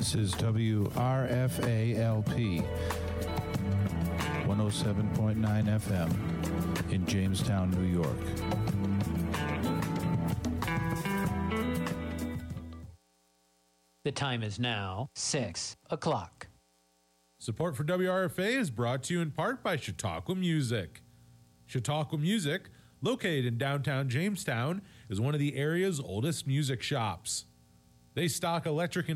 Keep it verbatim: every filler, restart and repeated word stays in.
This is W R F A L P, one oh seven point nine F M in Jamestown, New York. The time is now six o'clock. Support for W R F A is brought to you in part by Chautauqua Music. Chautauqua Music, located in downtown Jamestown, is one of the area's oldest music shops. They stock electric and